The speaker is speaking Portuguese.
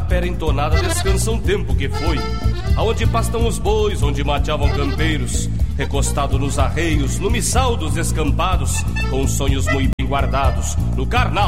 tapera entonada descansa um tempo que foi, aonde pastam os bois, onde mateavam campeiros, recostado nos arreios, no missal dos descampados, com sonhos muito bem guardados, no carnal